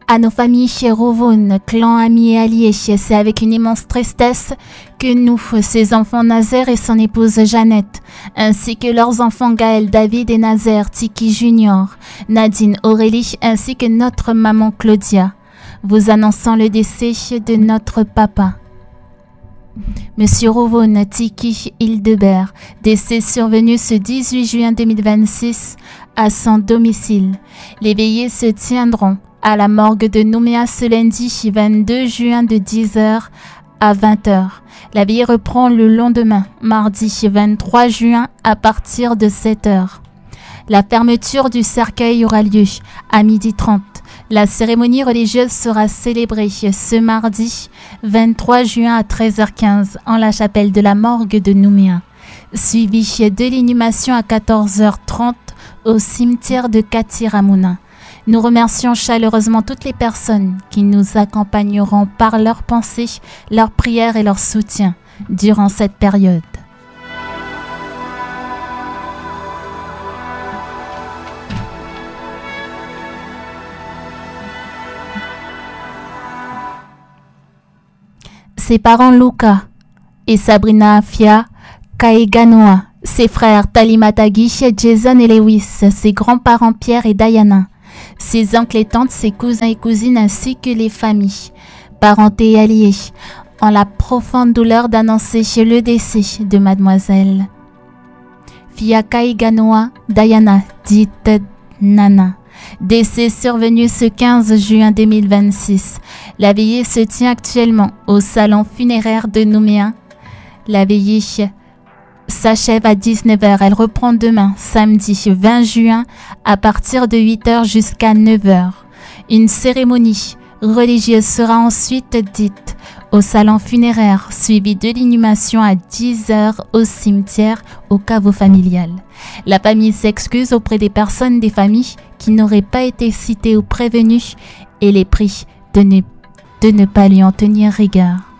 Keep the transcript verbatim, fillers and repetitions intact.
À nos familles chez Rovon, clans, amis et alliés, c'est avec une immense tristesse que nous, ses enfants Nazaire et son épouse Jeannette, ainsi que leurs enfants Gaël, David et Nazaire, Tiki Junior, Nadine, Aurélie, ainsi que notre maman Claudia, vous annonçant le décès de notre papa. Monsieur Rovon Tiki Hildebert, décès survenu ce dix-huit juin deux mille vingt-six à son domicile. Les veillées se tiendront à la morgue de Nouméa ce lundi vingt-deux juin de dix heures à vingt heures. La veillée reprend le lendemain, mardi vingt-trois juin à partir de sept heures. La fermeture du cercueil aura lieu à midi trente. La cérémonie religieuse sera célébrée ce mardi vingt-trois juin à treize heures quinze en la chapelle de la morgue de Nouméa, suivie de l'inhumation à quatorze heures trente au cimetière de Katiramouna. Nous remercions chaleureusement toutes les personnes qui nous accompagneront par leurs pensées, leurs prières et leur soutien durant cette période. Ses parents Luca et Sabrina Afia Kaeganoa, ses frères Talimatagi, Jason et Lewis, ses grands-parents Pierre et Diana, ses oncles et tantes, ses cousins et cousines ainsi que les familles, parentés et alliés, ont la profonde douleur d'annoncer le décès de mademoiselle Fia Kaeganoa Diana, dite Nana. Décès survenu ce quinze juin deux mille vingt-six. La veillée se tient actuellement au salon funéraire de Nouméa. La veillée s'achève à dix-neuf heures. Elle reprend demain, samedi vingt juin, à partir de huit heures jusqu'à neuf heures. Une cérémonie religieuse sera ensuite dite au salon funéraire, suivie de l'inhumation à dix heures au cimetière au caveau familial. La famille s'excuse auprès des personnes des familles qui n'auraient pas été citées ou prévenues et les prie de ne, de ne pas lui en tenir rigueur.